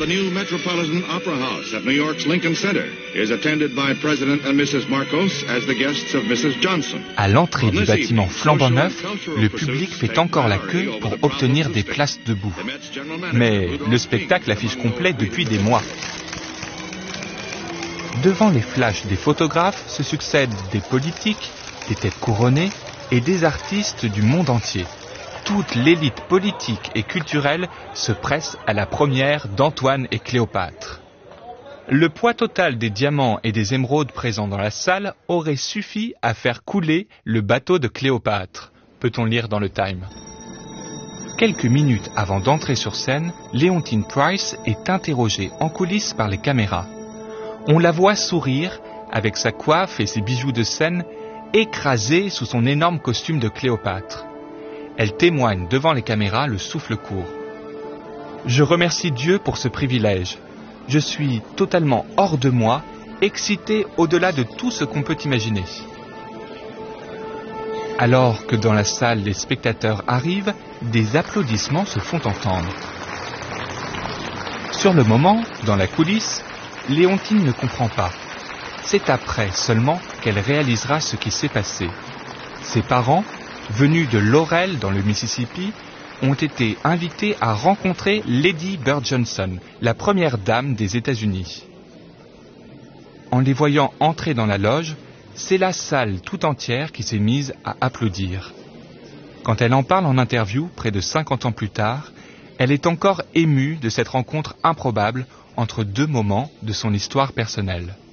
the new Metropolitan Opera House at New York's Lincoln Center is attended by President and Mrs. Marcos as the guests of Mrs. Johnson. À l'entrée du bâtiment flambant neuf, le public fait encore la queue pour obtenir des places debout. Mais le spectacle affiche complet depuis des mois. Devant les flashs des photographes se succèdent des politiques, des têtes couronnées et des artistes du monde entier. Toute l'élite politique et culturelle se presse à la première d'Antoine et Cléopâtre. Le poids total des diamants et des émeraudes présents dans la salle aurait suffi à faire couler le bateau de Cléopâtre, peut-on lire dans le Time. Quelques minutes avant d'entrer sur scène, Leontine Price est interrogée en coulisses par les caméras. On la voit sourire, avec sa coiffe et ses bijoux de scène, écrasée sous son énorme costume de Cléopâtre. Elle témoigne devant les caméras le souffle court. « Je remercie Dieu pour ce privilège. Je suis totalement hors de moi, excitée au-delà de tout ce qu'on peut imaginer. » Alors que dans la salle les spectateurs arrivent, des applaudissements se font entendre. Sur le moment, dans la coulisse, Leontine ne comprend pas. C'est après seulement qu'elle réalisera ce qui s'est passé. Ses parents, venus de Laurel dans le Mississippi, ont été invités à rencontrer Lady Bird Johnson, la première dame des États-Unis. En les voyant entrer dans la loge, c'est la salle tout entière qui s'est mise à applaudir. Quand elle en parle en interview, près de 50 ans plus tard, elle est encore émue de cette rencontre improbable entre deux moments de son histoire personnelle.